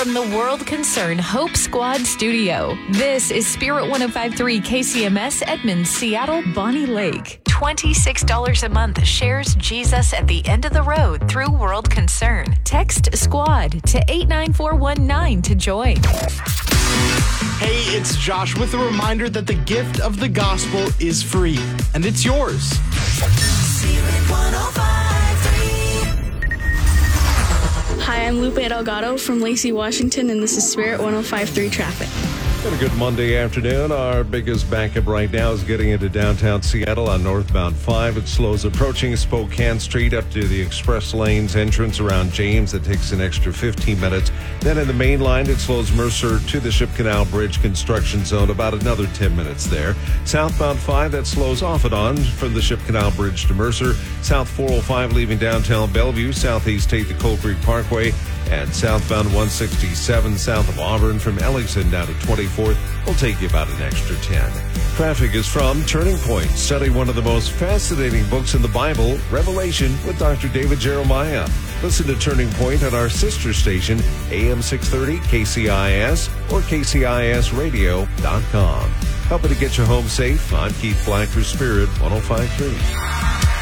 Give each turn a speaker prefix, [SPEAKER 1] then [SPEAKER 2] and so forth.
[SPEAKER 1] from the World Concern Hope Squad studio. This is Spirit 105.3 KCMS, Edmonds, Seattle, Bonnie Lake. $26 a month shares Jesus at the end of the road through World Concern. Text SQUAD to 89419 to join.
[SPEAKER 2] Hey, it's Josh with a reminder that the gift of the gospel is free, and it's yours.
[SPEAKER 3] Spirit 105.3.
[SPEAKER 4] Hi, I'm Lupe Delgado from Lacey, Washington, and this is Spirit 105.3 Traffic.
[SPEAKER 5] And a good Monday afternoon. Our biggest backup right now is getting into downtown Seattle on northbound 5. It slows approaching Spokane Street up to the express lanes entrance around James. That takes an extra 15 minutes. Then in the main line, it slows Mercer to the Ship Canal Bridge construction zone, about another 10 minutes there. Southbound 5, that slows off and on from the Ship Canal Bridge to Mercer. South 405 leaving downtown Bellevue. Southeast take the Coal Creek Parkway. And southbound 167 south of Auburn from Ellingson down to 24th will take you about an extra 10. Traffic is from Turning Point. Study one of the most fascinating books in the Bible, Revelation, with Dr. David Jeremiah. Listen to Turning Point on our sister station, AM 630 KCIS or KCISradio.com. Helping to get you home safe, I'm Keith Black for Spirit 105.3.